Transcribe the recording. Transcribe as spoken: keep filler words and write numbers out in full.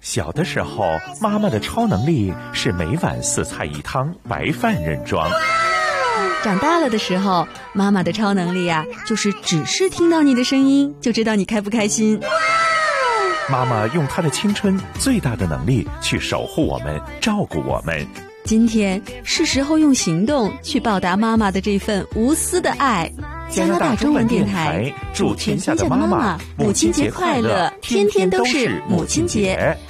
小的时候，妈妈的超能力是每晚四菜一汤，白饭任装。 长大了的时候，妈妈的超能力啊，就是只是听到你的声音，就知道你开不开心。 妈妈用她的青春最大的能力去守护我们，照顾我们。 今天是时候用行动去报答妈妈的这份无私的爱。 加拿大中文电台祝天下的妈妈母亲节快乐，天天都是母亲节。